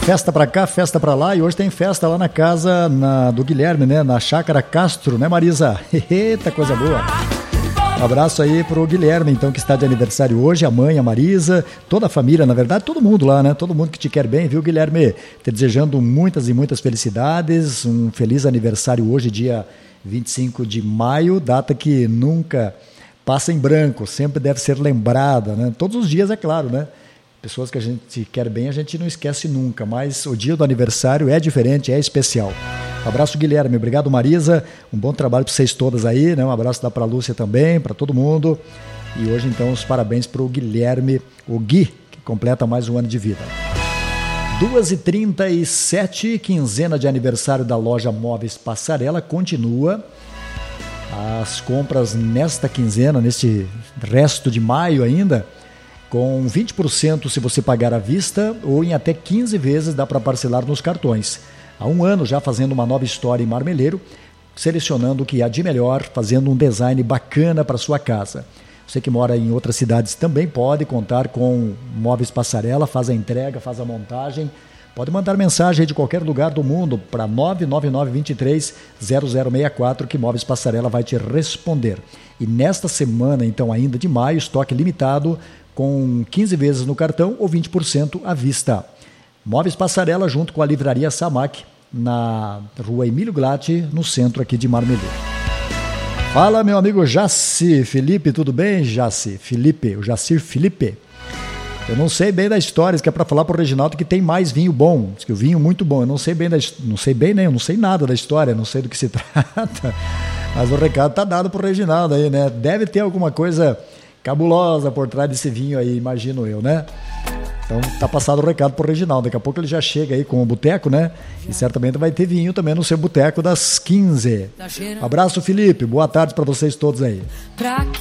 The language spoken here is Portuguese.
Festa pra cá, festa pra lá, e hoje tem festa lá na casa do Guilherme, né? Na Chácara Castro, né, Marisa? Eita, coisa boa. Um abraço aí pro Guilherme, então, que está de aniversário hoje, a mãe, a Marisa, toda a família, na verdade, todo mundo lá, né? Todo mundo que te quer bem, viu, Guilherme? Te desejando muitas e muitas felicidades, um feliz aniversário hoje, dia 25 de maio, data que nunca passa em branco, sempre deve ser lembrada, né? Todos os dias, é claro, né? Pessoas que a gente quer bem, a gente não esquece nunca, mas o dia do aniversário é diferente, é especial. Um abraço, Guilherme. Obrigado, Marisa. Um bom trabalho para vocês todas aí, né? Um abraço dá para a Lúcia também, para todo mundo. E hoje, então, os parabéns para o Guilherme, o Gui, que completa mais um ano de vida. 2h37, quinzena de aniversário da loja Móveis Passarela, continua. As compras nesta quinzena, neste resto de maio ainda, com 20% se você pagar à vista ou em até 15 vezes dá para parcelar nos cartões. Há um ano já fazendo uma nova história em Marmeleiro, selecionando o que há de melhor, fazendo um design bacana para sua casa. Você que mora em outras cidades também pode contar com Móveis Passarela, faz a entrega, faz a montagem. Pode mandar mensagem de qualquer lugar do mundo para 999230064 que Móveis Passarela vai te responder. E nesta semana, então, ainda de maio, estoque limitado com 15 vezes no cartão ou 20% à vista. Móveis Passarela junto com a Livraria Samac, na rua Emílio Glatti, no centro aqui de Marmeleiro. Fala, meu amigo Jaci Felipe, tudo bem, Jaci Felipe? O Jacir Felipe. Eu não sei bem da história, que é para falar pro Reginaldo que tem mais vinho bom. Diz que o vinho muito bom. Eu não sei bem eu não sei nada da história, não sei do que se trata. Mas o recado tá dado pro Reginaldo aí, né? Deve ter alguma coisa cabulosa por trás desse vinho aí, imagino eu, né? Então tá passado o recado pro Reginaldo. Daqui a pouco ele já chega aí com o boteco, né? E certamente vai ter vinho também no seu boteco das 15. Abraço, Felipe. Boa tarde para vocês todos aí.